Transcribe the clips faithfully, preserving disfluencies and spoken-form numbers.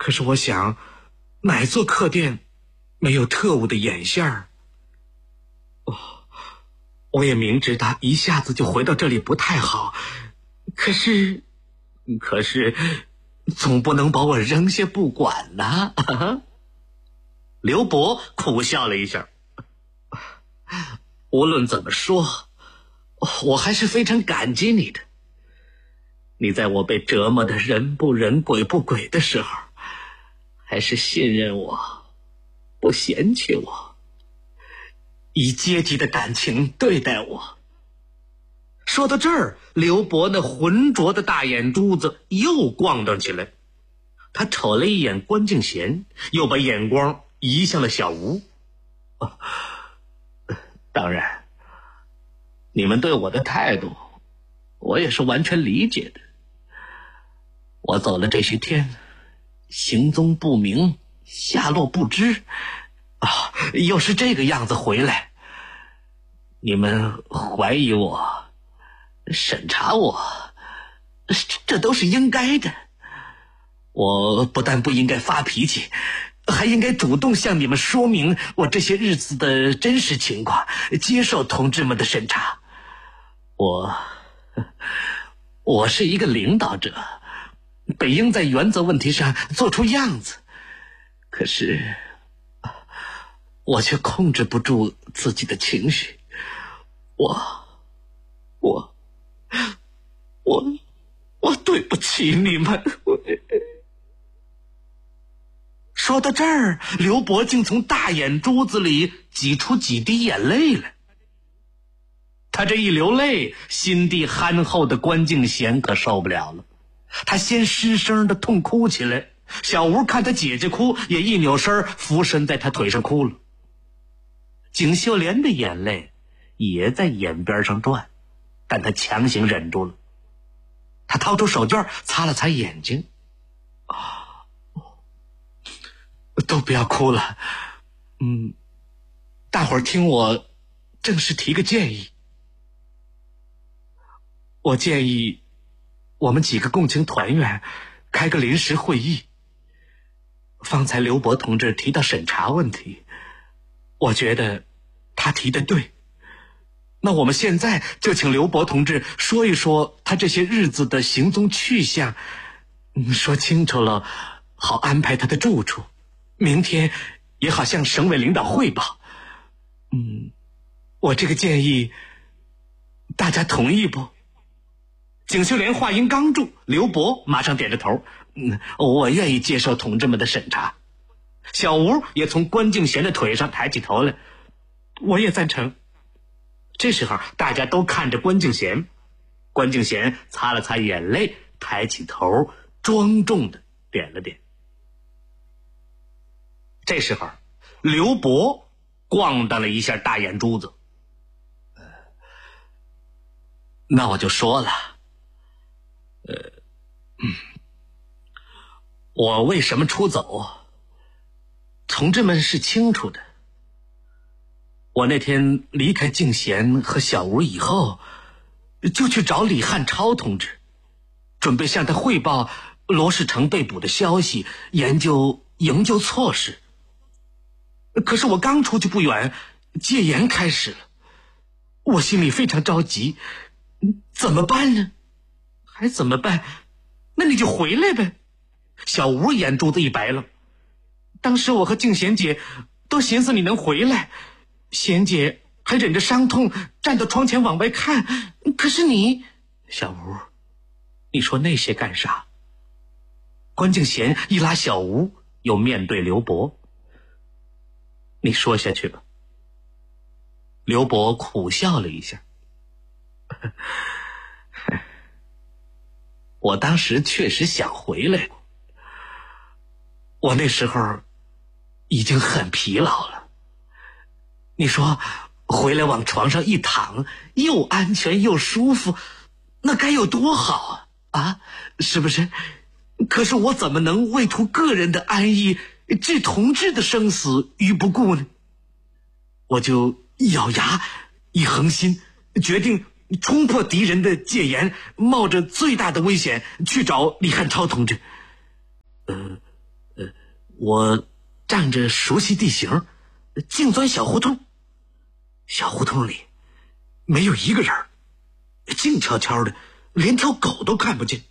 可是我想，哪座客店没有特务的眼线儿？哦，我也明知他一下子就回到这里不太好，可是，可是，总不能把我扔下不管呐。刘伯苦笑了一下。无论怎么说，我还是非常感激你的。你在我被折磨的人不人鬼不鬼的时候，还是信任我，不嫌弃我，以阶级的感情对待我。说到这儿，刘伯那浑浊的大眼珠子又逛荡起来，他瞅了一眼关敬贤，又把眼光移向了小吴。哦，当然，你们对我的态度，我也是完全理解的。我走了这些天，行踪不明，下落不知，啊，又是这个样子回来，你们怀疑我，审查我，这都是应该的。我不但不应该发脾气，还应该主动向你们说明我这些日子的真实情况，接受同志们的审查。我，我是一个领导者，本应在原则问题上做出样子，可是我却控制不住自己的情绪。我，我，我，我对不起你们。说到这儿，刘伯竟从大眼珠子里挤出几滴眼泪来。他这一流泪，心地憨厚的关敬贤可受不了了，他先失声的痛哭起来。小吴看他姐姐哭，也一扭身俯身在他腿上哭了。景秀莲的眼泪也在眼边上转，但他强行忍住了。他掏出手绢擦了擦眼睛。啊，都不要哭了，嗯，大伙儿听我正式提个建议。我建议我们几个共青团员开个临时会议。方才刘伯同志提到审查问题，我觉得他提的对。那我们现在就请刘伯同志说一说他这些日子的行踪去向，说清楚了，好安排他的住处，明天也好向省委领导汇报。嗯，我这个建议大家同意不？景秀莲话音刚住，刘伯马上点着头，嗯，我愿意接受同志们的审查。小吴也从关敬贤的腿上抬起头来，我也赞成。这时候大家都看着关敬贤，关敬贤擦了擦眼泪，抬起头，庄重的点了点。这时候刘伯逛荡了一下大眼珠子，呃，那我就说了，呃，嗯，我为什么出走，同志们是清楚的。我那天离开敬贤和小吴以后，就去找李汉超同志，准备向他汇报罗世成被捕的消息，研究营救措施。可是我刚出去不远，戒严开始了，我心里非常着急，怎么办呢？还怎么办？那你就回来呗。小吴眼珠子一白了，当时我和敬贤姐都寻思你能回来，贤姐还忍着伤痛站到窗前往外看，可是你，小吴，你说那些干啥？关敬贤一拉小吴，又面对刘伯，你说下去吧。刘伯苦笑了一下，我当时确实想回来过，我那时候已经很疲劳了。你说回来往床上一躺，又安全又舒服，那该有多好啊！啊，是不是？可是我怎么能为图个人的安逸，置同志的生死于不顾呢？我就一咬牙，一横心，决定冲破敌人的戒严，冒着最大的危险去找李汉超同志。呃， 我仗着熟悉地形，净钻小胡同。小胡同里没有一个人，静悄悄的，连条狗都看不见。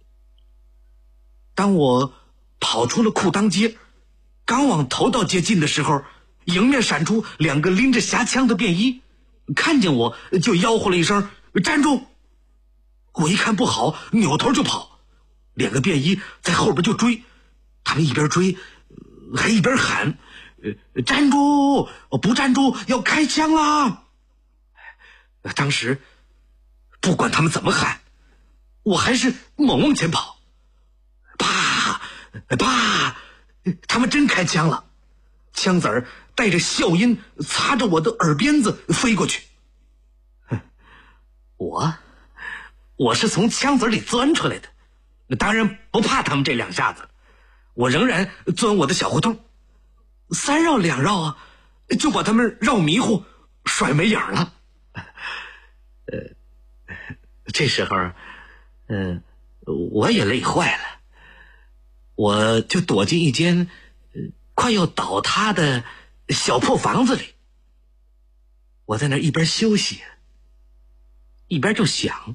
当我跑出了裤裆街，刚往头道接近的时候，迎面闪出两个拎着匣枪的便衣，看见我就吆喝了一声：“站住！”我一看不好，扭头就跑。两个便衣在后边就追，他们一边追还一边喊：“站住！不站住要开枪啦！”当时不管他们怎么喊，我还是猛往前跑。啪啪，他们真开枪了，枪子儿带着笑音擦着我的耳边子飞过去。我我是从枪子里钻出来的，当然不怕他们这两下子。我仍然钻我的小胡同，三绕两绕啊，就把他们绕迷糊，甩没影了。呃，这时候，嗯、呃，我也累坏了，我就躲进一间、呃、快要倒塌的小破房子里。我在那一边休息，一边就想，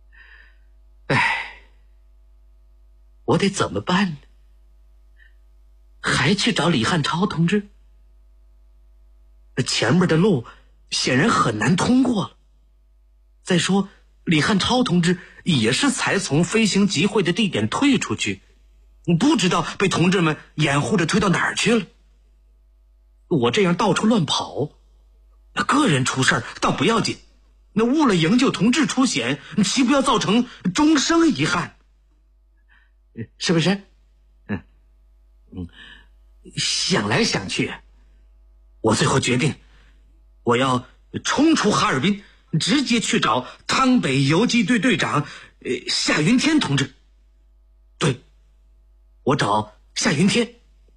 哎，我得怎么办呢？还去找李汉超同志？前面的路显然很难通过了。再说李汉超同志也是才从飞行集会的地点退出去，不知道被同志们掩护着推到哪儿去了。我这样到处乱跑，个人出事儿倒不要紧，那误了营救同志出险，岂不要造成终生遗憾？是不是？嗯嗯，想来想去，我最后决定，我要冲出哈尔滨，直接去找汤北游击队队长呃夏云天同志。对，我找夏云天，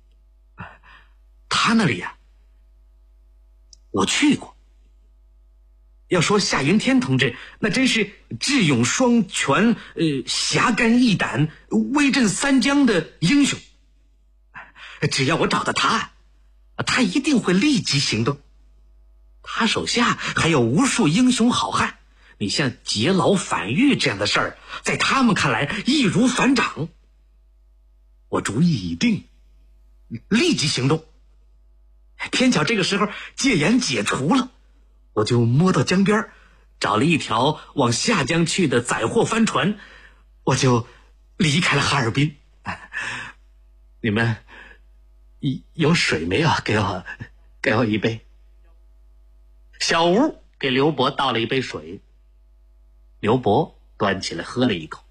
他那里呀、啊，我去过。要说夏云天同志，那真是智勇双全，呃，侠肝义胆，威震三江的英雄。只要我找到他，他一定会立即行动。他手下还有无数英雄好汉，你像劫牢反狱这样的事儿，在他们看来易如反掌。我主意已定，立即行动。偏巧这个时候戒严解除了，我就摸到江边，找了一条往下江去的载货帆船，我就离开了哈尔滨。你们有水没有？给我给我一杯。小吴给刘伯倒了一杯水，刘伯端起来喝了一口。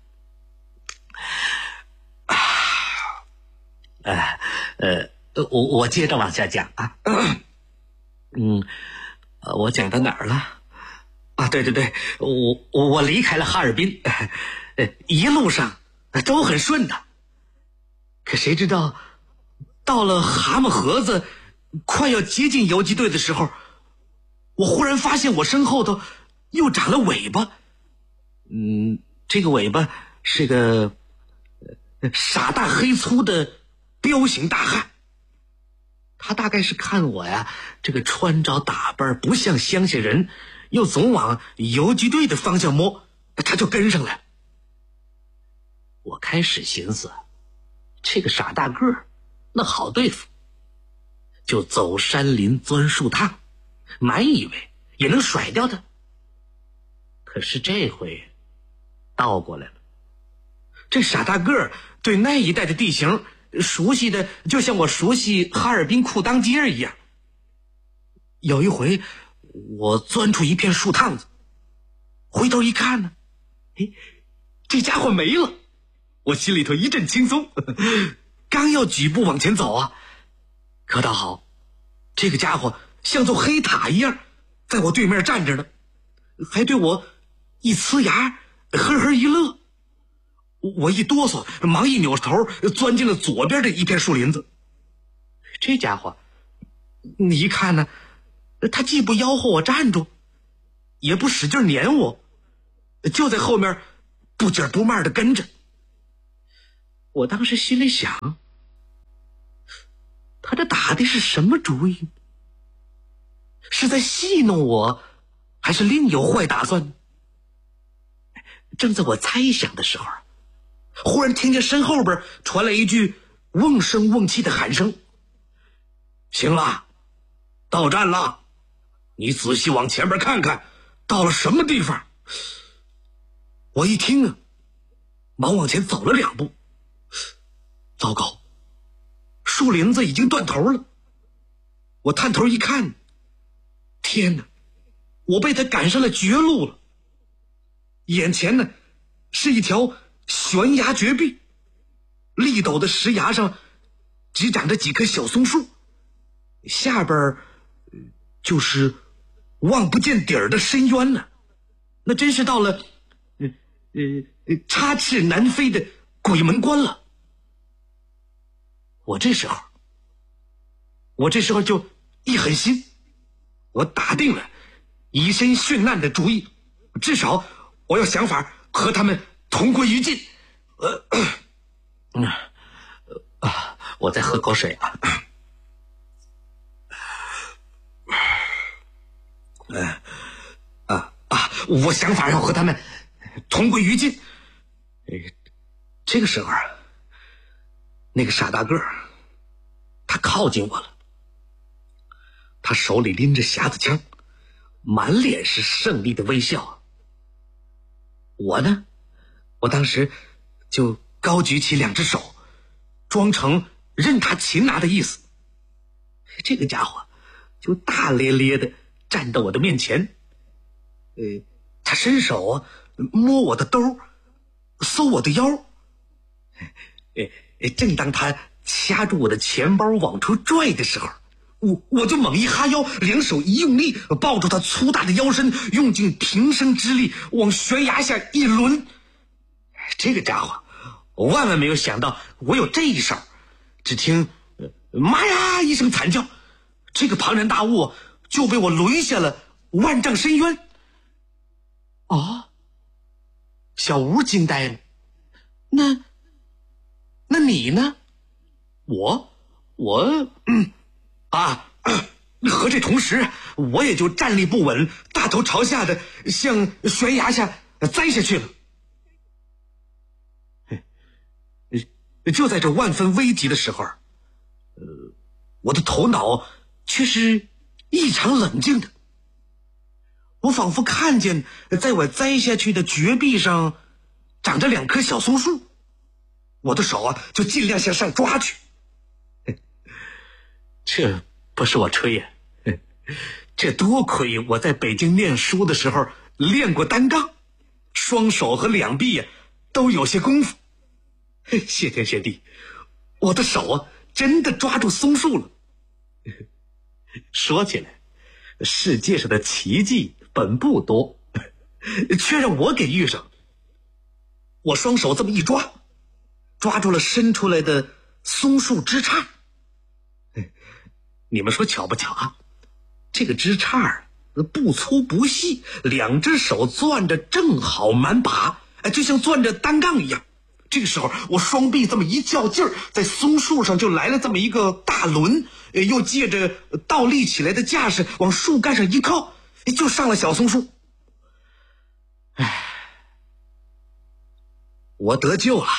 啊，呃呃，我我接着往下讲啊。嗯，我讲到哪儿了？啊，对对对，我我我离开了哈尔滨，呃，一路上都很顺的。可谁知道，到了蛤蟆河子，快要接近游击队的时候，我忽然发现我身后头又长了尾巴。嗯，这个尾巴是个傻大黑粗的彪形大汉。他大概是看我呀，这个穿着打扮不像乡下人，又总往游击队的方向摸，他就跟上来。我开始寻思，这个傻大个儿那好对付，就走山林钻树趟，满以为也能甩掉他。可是这回倒过来了，这傻大个儿对那一带的地形熟悉的就像我熟悉哈尔滨裤裆街一样。有一回我钻出一片树趟子，回头一看呢，哎，这家伙没了。我心里头一阵轻松，刚要举步往前走啊，可倒好，这个家伙像座黑塔一样在我对面站着呢，还对我一呲牙，呵呵一乐。我一哆嗦，忙一扭头钻进了左边的一片树林子。这家伙你一看呢，他既不吆喝我站住，也不使劲撵我，就在后面不紧不慢的跟着。我当时心里想， 他这打的是什么主意？是在戏弄我，还是另有坏打算？正在我猜想的时候，忽然听见身后边传来一句瓮声瓮气的喊声：“行了，到站了，你仔细往前边看看，到了什么地方？”我一听啊，忙往前走了两步。糟糕，树林子已经断头了。我探头一看，天哪，我被他赶上了绝路了。眼前呢是一条悬崖绝壁，立陡的石崖上只长着几棵小松树，下边就是望不见底儿的深渊呢。那真是到了呃呃插翅难飞的鬼门关了。我这时候我这时候就一狠心，我打定了以身殉难的主意，至少我要想法和他们同归于尽。呃，嗯，啊，我再喝口水啊。呃，啊啊，我想法要和他们同归于尽。呃，这个时候啊，那个傻大个儿，他靠近我了，他手里拎着匣子枪，满脸是胜利的微笑。我呢，我当时就高举起两只手，装成任他擒拿的意思。这个家伙就大咧咧的站到我的面前，呃，他伸手啊摸我的兜，搜我的腰。呃，正当他掐住我的钱包往出拽的时候，我我就猛一哈腰，两手一用力，抱住他粗大的腰身，用尽平生之力往悬崖下一抡。这个家伙，我万万没有想到我有这一手。只听妈呀一声惨叫，这个庞然大物就被我抡下了万丈深渊。哦，小吴惊呆了。那那你呢？我我嗯啊，和这同时，我也就站立不稳，大头朝下的向悬崖下栽下去了。就在这万分危急的时候，呃，我的头脑却是异常冷静的。我仿佛看见在我栽下去的绝壁上长着两棵小松树，我的手啊就尽量向上抓去。这不是我吹呀，这多亏我在北京念书的时候练过单杠，双手和两臂呀都有些功夫。谢天谢地，我的手啊真的抓住松树了。说起来，世界上的奇迹本不多，却让我给遇上。我双手这么一抓，抓住了伸出来的松树枝杈。你们说巧不巧啊？这个枝杈不粗不细，两只手攥着正好满把，就像攥着单杠一样。这个时候我双臂这么一较劲儿，在松树上就来了这么一个大抡，又借着倒立起来的架势往树干上一靠，就上了小松树。唉，我得救了。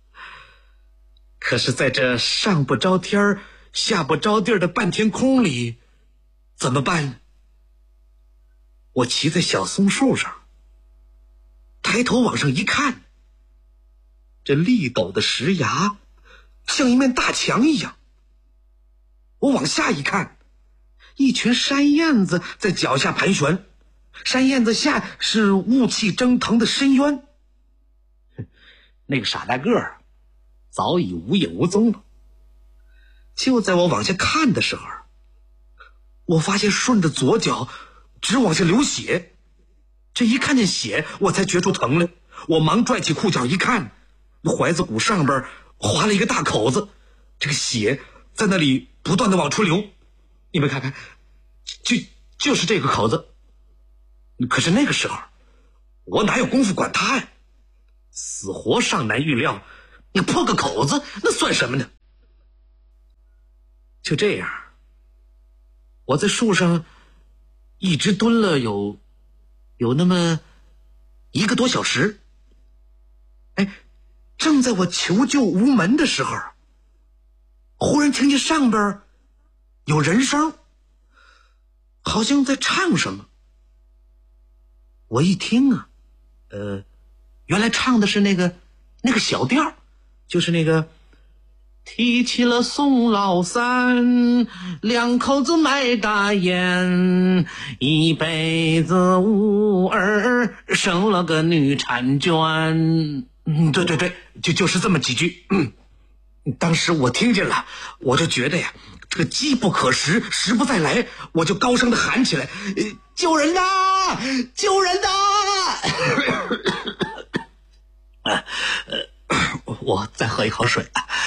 可是在这上不着天下不着地的半天空里，怎么办呢？我骑在小松树上，抬头往上一看，这立陡的石崖像一面大墙一样。我往下一看，一群山燕子在脚下盘旋，山燕子下是雾气蒸腾的深渊。那个傻大个儿早已无影无踪了。就在我往下看的时候，我发现顺着左脚直往下流血。这一看见血，我才觉出疼来。我忙拽起裤脚一看，踝子骨上边划了一个大口子，这个血在那里不断的往出流。你们看看，就就是这个口子。可是那个时候我哪有功夫管他呀？死活尚难预料，你破个口子那算什么呢？ 就这样，我在树上一直蹲了有有那么一个多小时。哎，正在我求救无门的时候，忽然听见上边有人声，好像在唱什么。我一听啊，呃，原来唱的是那个那个小调，就是那个提起了宋老三，两口子卖大烟，一辈子无儿，生了个女婵娟。嗯，对对对，就就是这么几句。嗯，当时我听见了，我就觉得呀，这个机不可失，时不再来，我就高声的喊起来：“呃、救人呐！救人呐！”啊，呃，我再喝一口水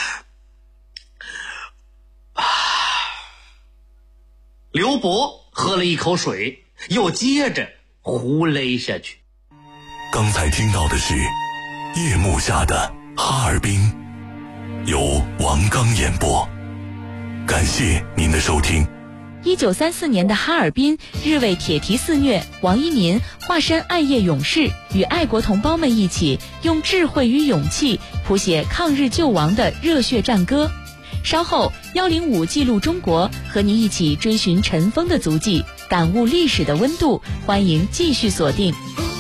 啊。刘伯喝了一口水，又接着胡勒下去。 刚才听到的是夜幕下的哈尔滨，由王刚演播，感谢您的收听。 一九三四年的哈尔滨，日伪铁蹄肆虐，王一民化身暗夜勇士，与爱国同胞们一起用智慧与勇气谱写抗日救亡的热血战歌。稍后一零五记录中国和您一起追寻尘封的足迹，感悟历史的温度，欢迎继续锁定。